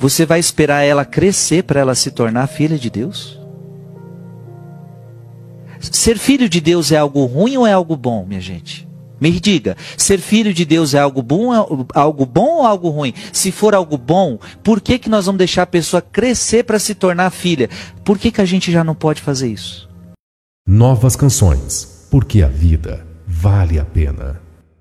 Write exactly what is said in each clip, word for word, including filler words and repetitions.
Você vai esperar ela crescer para ela se tornar filha de Deus? Ser filho de Deus é algo ruim ou é algo bom, minha gente? Me diga, ser filho de Deus é algo bom, algo bom ou algo ruim? Se for algo bom, por que que nós vamos deixar a pessoa crescer para se tornar filha? Por que que a gente já não pode fazer isso? Novas canções, porque a vida vale a pena.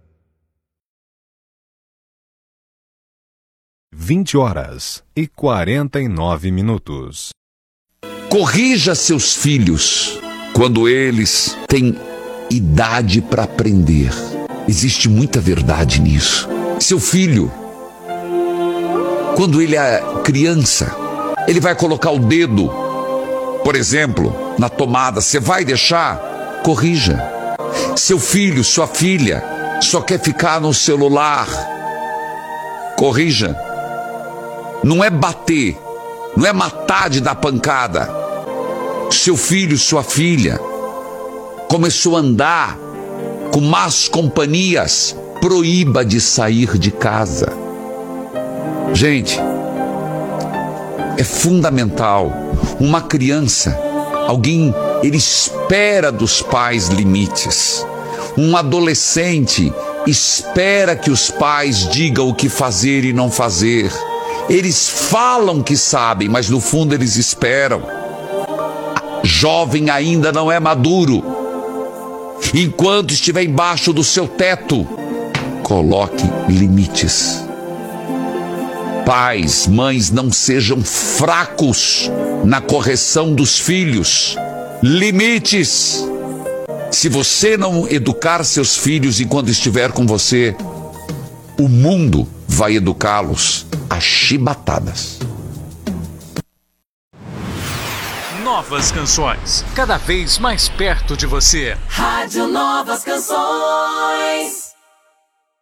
vinte horas e quarenta e nove minutos. Corrija seus filhos quando eles têm idade para aprender. Existe muita verdade nisso. Seu filho, quando ele é criança, ele vai colocar o dedo, por exemplo, na tomada. Você vai deixar? Corrija. Seu filho, sua filha, só quer ficar no celular. Corrija. Não é bater, não é matar de dar pancada. Seu filho, sua filha começou a andar com más companhias, proíba de sair de casa. Gente, é fundamental. Uma criança, alguém, ele espera dos pais limites. Um adolescente espera que os pais digam o que fazer e não fazer. Eles falam que sabem, mas no fundo eles esperam. Jovem ainda não é maduro. Enquanto estiver embaixo do seu teto, coloque limites. Pais, mães, não sejam fracos na correção dos filhos. Limites. Se você não educar seus filhos enquanto estiver com você, o mundo vai educá-los a chibatadas. Novas canções, cada vez mais perto de você. Rádio Novas Canções.